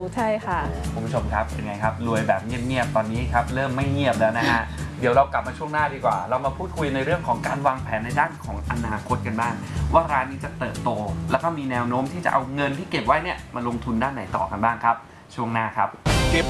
ใช่ค่ะคุณผู้ชมครับเป็นไงครับรวยแบบเงียบๆตอนนี้ครับเริ่มไม่เงียบแล้วนะฮะเดี๋ยวเรากลับมาช่วงหน้าดีกว่าเรามาพูดคุยในเรื่องของการวางแผนในด้านของอนาคตกันบ้างว่าร้านนี้จะเติบโตแล้วก็มีแนวโน้มที่จะเอาเงินที่เก็บไว้เนี่ยมาลงทุนด้านไหนต่อกันบ้างครับช่วงหน้าครับ